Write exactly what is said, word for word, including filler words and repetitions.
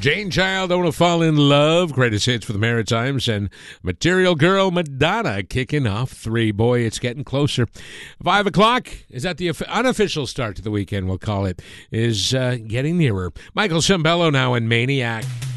Jane Child, Don't Wanna Fall in Love, greatest hits for the Maritimes, and Material Girl Madonna kicking off three. Boy, it's getting closer. Five o'clock, is that the unofficial start to the weekend, we'll call it, is uh, getting nearer. Michael Cimbello now in Maniac.